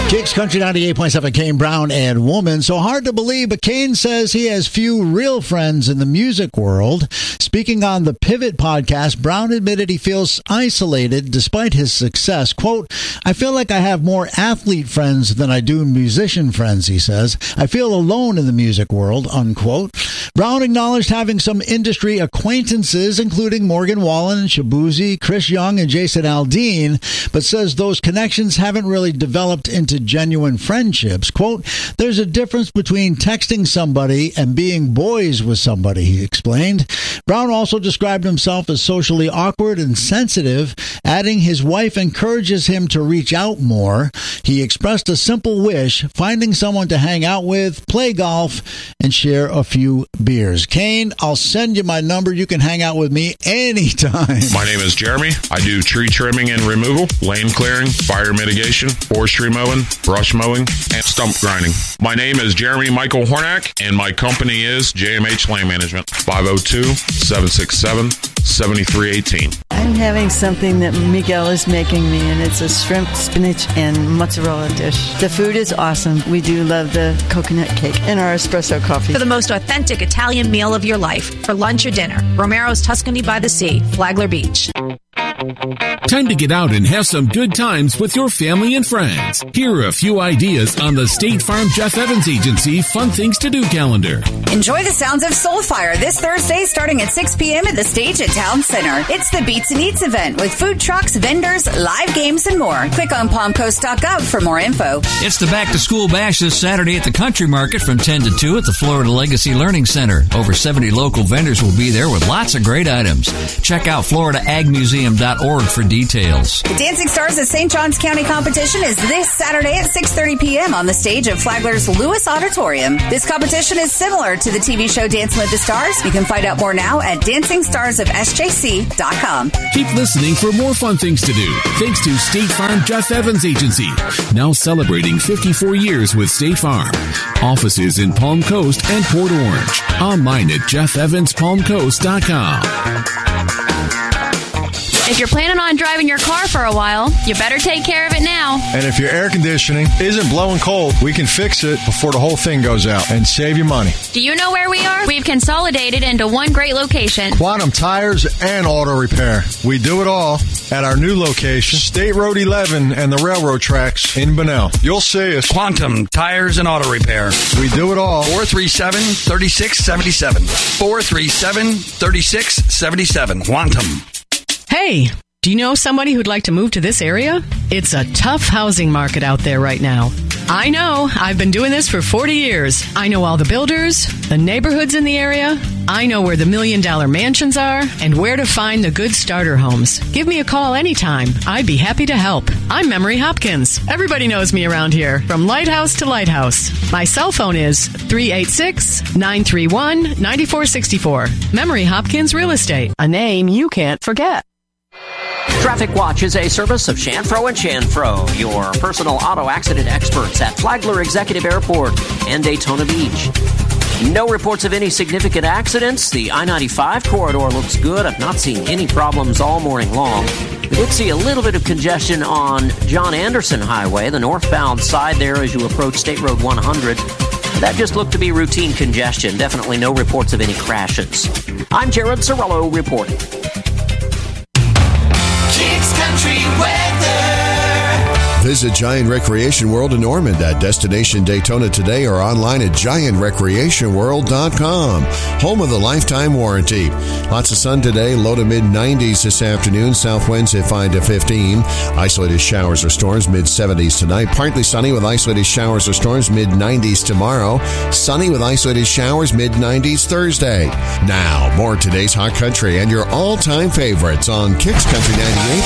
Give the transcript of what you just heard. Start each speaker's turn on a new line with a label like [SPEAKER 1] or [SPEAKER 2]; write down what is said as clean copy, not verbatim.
[SPEAKER 1] Kicks Country 98.7, Kane Brown and Woman. So hard to believe, but Kane says he has few real friends in the music world. Speaking on the Pivot podcast, Brown admitted he feels isolated despite his success. Quote, I feel like I have more athlete friends than I do musician friends, he says. I feel alone in the music world, unquote. Brown acknowledged having some industry acquaintances, including Morgan Wallen and Shabuzi, Chris Young, and Jason Aldean, but says those connections haven't really developed into genuine friendships. Quote, there's a difference between texting somebody and being boys with somebody, he explained. Brown also described himself as socially awkward and sensitive, adding his wife encourages him to reach out more. He expressed a simple wish, finding someone to hang out with, play golf, and share a few beers. Kane, I'll send you my number. You can hang out with me anytime.
[SPEAKER 2] My name is Jeremy. I do tree trimming and removal, lane clearing, fire mitigation, forestry mowing, brush mowing, and stump grinding. My name is Jeremy Michael Hornack, and my company is JMH Land Management, 502-767-7318.
[SPEAKER 3] I'm having something that Miguel is making me, and it's a shrimp, spinach, and mozzarella dish. The food is awesome. We do love the coconut cake and our espresso coffee.
[SPEAKER 4] For the most authentic Italian meal of your life, for lunch or dinner, Romero's Tuscany by the Sea, Flagler Beach.
[SPEAKER 5] Time to get out and have some good times with your family and friends. Here are a few ideas on the State Farm Jeff Evans Agency Fun Things to Do calendar.
[SPEAKER 6] Enjoy the sounds of Soulfire this Thursday starting at 6 p.m. at the stage at Town Center. It's the Beats and Eats event with food trucks, vendors, live games, and more. Click on palmcoast.gov for more info.
[SPEAKER 7] It's the Back to School Bash this Saturday at the Country Market from 10 to 2 at the Florida Legacy Learning Center. Over 70 local vendors will be there with lots of great items. Check out FloridaAgMuseum.org for details.
[SPEAKER 6] The Dancing Stars of St. Johns County competition is this Saturday at 6:30 p.m. on the stage of Flagler's Lewis Auditorium. This competition is similar to the TV show Dancing with the Stars. You can find out more now at dancingstarsofsjc.com.
[SPEAKER 5] Keep listening for more fun things to do. Thanks to State Farm Jeff Evans Agency, now celebrating 54 years with State Farm. Offices in Palm Coast and Port Orange. Online at jeffevanspalmcoast.com.
[SPEAKER 8] If you're planning on driving your car for a while, you better take care of it now.
[SPEAKER 9] And if your air conditioning isn't blowing cold, we can fix it before the whole thing goes out and save you money.
[SPEAKER 8] Do you know where we are? We've consolidated into one great location.
[SPEAKER 9] Quantum Tires and Auto Repair. We do it all at our new location, State Road 11 and the railroad tracks in Bunnell. You'll see us.
[SPEAKER 10] Quantum Tires and Auto Repair.
[SPEAKER 9] We do it all.
[SPEAKER 10] 437-3677. 437-3677. Quantum.
[SPEAKER 11] Hey, do you know somebody who'd like to move to this area? It's a tough housing market out there right now. I know. I've been doing this for 40 years. I know all the builders, the neighborhoods in the area. I know where the $1 million mansions are and where to find the good starter homes. Give me a call anytime. I'd be happy to help. I'm Memory Hopkins. Everybody knows me around here, from lighthouse to lighthouse. My cell phone is 386-931-9464. Memory Hopkins Real Estate, a name you can't forget.
[SPEAKER 12] Traffic Watch is a service of Chanfro and Chanfro, your personal auto accident experts at Flagler Executive Airport and Daytona Beach. No reports of any significant accidents. The I-95 corridor looks good. I've not seen any problems all morning long. We did see a little bit of congestion on John Anderson Highway, the northbound side there as you approach State Road 100. That just looked to be routine congestion. Definitely no reports of any crashes. I'm Jared Sorello reporting.
[SPEAKER 13] Kicks Country Weather.
[SPEAKER 14] Visit Giant Recreation World in Ormond at Destination Daytona today or online at GiantRecreationWorld.com. Home of the lifetime warranty. Lots of sun today, low to mid-90s this afternoon. South winds at 5 to 15. Isolated showers or storms, mid-70s tonight. Partly sunny with isolated showers or storms, mid-90s tomorrow. Sunny with isolated showers, mid-90s Thursday. Now, more today's Hot Country and your all-time favorites on Kicks Country 98